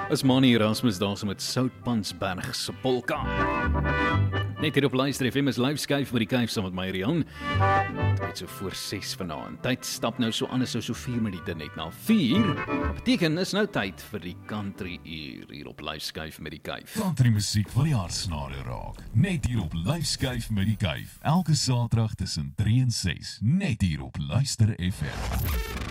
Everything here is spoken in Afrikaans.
Is Manny Erasmus daar so met Soutpansberg se polka. Net hier op Luister FM is Lyfskuif met die kuif saam met my Rian. Dit so voor 6 vanaand. Tyd stap nou so anders so 4 minute net na 4. Wat beteken is nou tyd vir die country uur hier op Lyfskuif met die kuif. Country musiek van die haarsnare raak. Net hier op Lyfskuif met die kuif. Elke Saterdag tussen 3 en 6. Net hier op Luister FM.